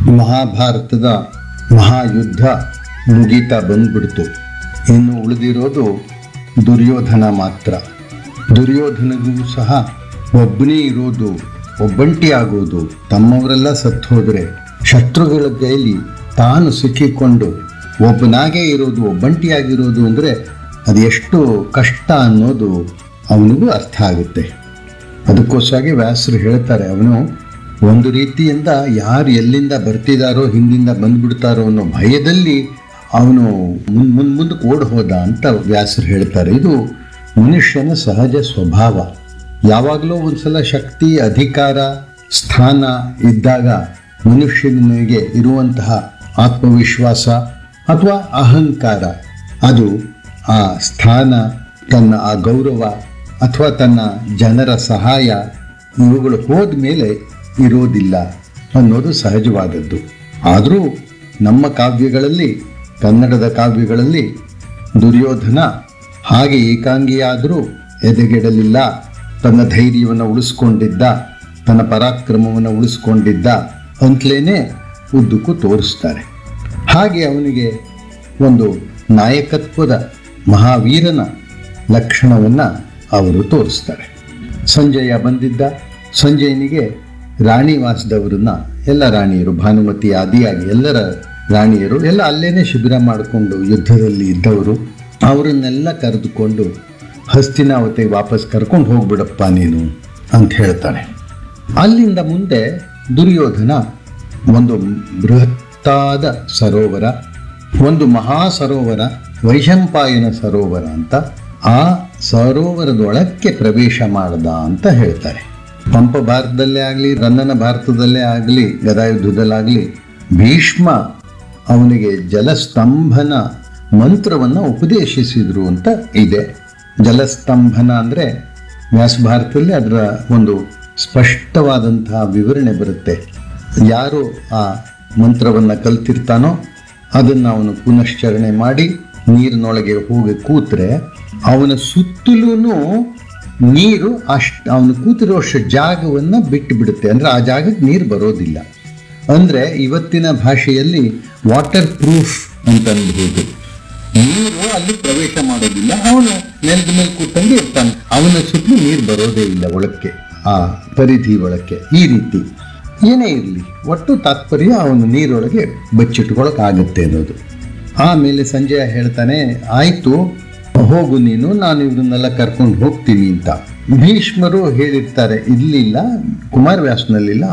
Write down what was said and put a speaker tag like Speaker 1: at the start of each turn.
Speaker 1: ಮಹಾಭಾರತದ ಮಹಾಯುದ್ಧ ಮುಗೀತಾ ಬಂದ್ಬಿಡ್ತು. ಇನ್ನು ಉಳಿದಿರೋದು ದುರ್ಯೋಧನ ಮಾತ್ರ. ದುರ್ಯೋಧನಗೂ ಸಹ ಒಬ್ಬನೇ ಇರೋದು, ಒಬ್ಬಂಟಿ ಆಗೋದು, ತಮ್ಮವರೆಲ್ಲ ಸತ್ತು ಹೋದರೆ ಶತ್ರುಗಳ ಕೈಲಿ ತಾನು ಸಿಕ್ಕಿಕೊಂಡು ಒಬ್ಬನಾಗೇ ಇರೋದು, ಒಬ್ಬಂಟಿಯಾಗಿರೋದು ಅಂದರೆ ಅದು ಎಷ್ಟು ಕಷ್ಟ ಅನ್ನೋದು ಅವನಿಗೂ ಅರ್ಥ ಆಗುತ್ತೆ. ಅದಕ್ಕೋಸ್ಕರ ವ್ಯಾಸರು ಹೇಳ್ತಾರೆ, ಅವನು ಒಂದು ರೀತಿಯಿಂದ ಯಾರು ಎಲ್ಲಿಂದ ಬರ್ತಿದ್ದಾರೋ ಹಿಂದಿಂದ ಬಂದ್ಬಿಡ್ತಾರೋ ಅನ್ನೋ ಭಯದಲ್ಲಿ ಅವನು ಮುಂದಕ್ಕೆ ಓಡ್ ಹೋದ ಅಂತ ವ್ಯಾಸರು ಹೇಳ್ತಾರೆ. ಇದು ಮನುಷ್ಯನ ಸಹಜ ಸ್ವಭಾವ. ಯಾವಾಗಲೂ ಒಂದ್ಸಲ ಶಕ್ತಿ, ಅಧಿಕಾರ, ಸ್ಥಾನ ಇದ್ದಾಗ ಮನುಷ್ಯನಿಗೆ ಇರುವಂತಹ ಆತ್ಮವಿಶ್ವಾಸ ಅಥವಾ ಅಹಂಕಾರ, ಅದು ಆ ಸ್ಥಾನ, ತನ್ನ ಆ ಗೌರವ ಅಥವಾ ತನ್ನ ಜನರ ಸಹಾಯ ಇವುಗಳು ಹೋದ ಮೇಲೆ ಇರೋದಿಲ್ಲ ಅನ್ನೋದು ಸಹಜವಾದದ್ದು. ಆದರೂ ನಮ್ಮ ಕಾವ್ಯಗಳಲ್ಲಿ, ಕನ್ನಡದ ಕಾವ್ಯಗಳಲ್ಲಿ ದುರ್ಯೋಧನ ಹಾಗೆ ಏಕಾಂಗಿಯಾದರೂ ಎದೆಗೆಡಲಿಲ್ಲ, ತನ್ನ ಧೈರ್ಯವನ್ನು ಉಳಿಸ್ಕೊಂಡಿದ್ದ, ತನ್ನ ಪರಾಕ್ರಮವನ್ನು ಉಳಿಸ್ಕೊಂಡಿದ್ದ ಅಂತಲೇ ಉದ್ದಕ್ಕೂ ತೋರಿಸ್ತಾರೆ. ಹಾಗೆ ಅವನಿಗೆ ಒಂದು ನಾಯಕತ್ವದ ಮಹಾವೀರನ ಲಕ್ಷಣವನ್ನು ಅವರು ತೋರಿಸ್ತಾರೆ. ಸಂಜಯ ಬಂದಿದ್ದ. ಸಂಜಯನಿಗೆ ರಾಣಿವಾಸದವರನ್ನ, ಎಲ್ಲ ರಾಣಿಯರು, ಭಾನುಮತಿ ಆದಿಯಾಗಿ ಎಲ್ಲರ ರಾಣಿಯರು ಎಲ್ಲ ಅಲ್ಲೇನೆ ಶಿಬಿರ ಮಾಡಿಕೊಂಡು ಯುದ್ಧದಲ್ಲಿ ಇದ್ದವರು, ಅವರನ್ನೆಲ್ಲ ಕರೆದುಕೊಂಡು ಹಸ್ತಿನಾವತಿಗೆ ವಾಪಸ್ ಕರ್ಕೊಂಡು ಹೋಗ್ಬಿಡಪ್ಪ ನೀನು ಅಂತ ಹೇಳ್ತಾನೆ. ಅಲ್ಲಿಂದ ಮುಂದೆ ದುರ್ಯೋಧನ ಒಂದು ಬೃಹತ್ತಾದ ಸರೋವರ, ಒಂದು ಮಹಾ ಸರೋವರ, ವೈಶಂಪಾಯನ ಸರೋವರ ಅಂತ, ಆ ಸರೋವರದೊಳಕ್ಕೆ ಪ್ರವೇಶ ಮಾಡ್ದ ಅಂತ ಹೇಳ್ತಾರೆ. ಪಂಪ ಭಾರತದಲ್ಲೇ ಆಗಲಿ, ರನ್ನನ ಭಾರತದಲ್ಲೇ ಆಗಲಿ, ಗದಾಯುದ್ಧದಲ್ಲಾಗಲಿ ಭೀಷ್ಮ ಅವನಿಗೆ ಜಲಸ್ತಂಭನ ಮಂತ್ರವನ್ನು ಉಪದೇಶಿಸಿದ್ರು ಅಂತ ಇದೆ. ಜಲಸ್ತಂಭನ ಅಂದರೆ ವ್ಯಾಸ ಭಾರತದಲ್ಲಿ ಅದರ ಒಂದು ಸ್ಪಷ್ಟವಾದಂತಹ ವಿವರಣೆ ಬರುತ್ತೆ. ಯಾರು ಆ ಮಂತ್ರವನ್ನು ಕಲ್ತಿರ್ತಾನೋ ಅದನ್ನು ಅವನು ಪುನಶ್ಚರಣೆ ಮಾಡಿ ನೀರಿನೊಳಗೆ ಹೋಗಿ ಕೂತ್ರೆ ಅವನ ಸುತ್ತಲೂ ನೀರು ಅವನು ಕೂತಿರೋಷ್ಟು ಜಾಗವನ್ನು ಬಿಟ್ಟು ಬಿಡುತ್ತೆ. ಅಂದರೆ ಆ ಜಾಗಕ್ಕೆ ನೀರು ಬರೋದಿಲ್ಲ. ಅಂದರೆ ಇವತ್ತಿನ ಭಾಷೆಯಲ್ಲಿ ವಾಟರ್ ಪ್ರೂಫ್ ಅಂತಂದ್ಬೋದು. ನೀರು ಅಲ್ಲಿ ಪ್ರವೇಶ ಮಾಡೋದಿಲ್ಲ, ಅವನು ನೆಲದ ಮೇಲೆ ಕೂತಂಗೆ ಇರ್ತಾನೆ, ಅವನ ಸುತ್ತಲೂ ನೀರು ಬರೋದೇ ಇಲ್ಲ ಒಳಕ್ಕೆ, ಆ ಪರಿಧಿ ಒಳಕ್ಕೆ. ಈ ರೀತಿ ಏನೇ ಇರಲಿ, ಒಟ್ಟು ತಾತ್ಪರ್ಯ ಅವನು ನೀರೊಳಗೆ ಬಚ್ಚಿಟ್ಕೊಳಕ್ಕಾಗತ್ತೆ ಅನ್ನೋದು. ಆಮೇಲೆ ಸಂಜಯ ಹೇಳ್ತಾನೆ, ಆಯಿತು ಹೋಗು ನೀನು, ನಾನು ಇವ್ರನ್ನೆಲ್ಲ ಕರ್ಕೊಂಡು ಹೋಗ್ತೀನಿ ಅಂತ. ಭೀಷ್ಮರು ಹೇಳಿರ್ತಾರೆ, ಇರಲಿಲ್ಲ, ಕುಮಾರವ್ಯಾಸನಲ್ಲಿಲ್ಲ,